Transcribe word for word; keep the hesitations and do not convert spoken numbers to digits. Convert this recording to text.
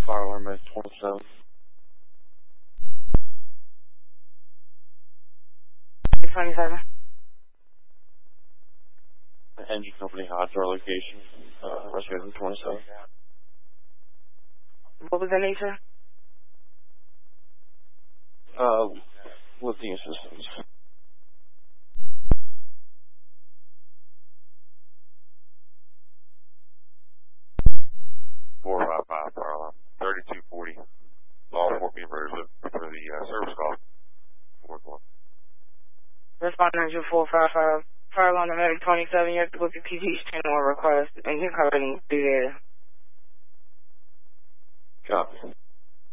Fire alarm at twenty-seven. twenty-seven. Engine company hot to our location. Uh, resident twenty-seven. What was the nature? Uh, lithium systems. four five five, fire alarm. thirty-two forty. Law Fort Beaver for the uh, service call. four one. Responding to four five five. Fire alarm to medic twenty-seven. You have to go to T V's channel or request, and you can cover any through there. Copy.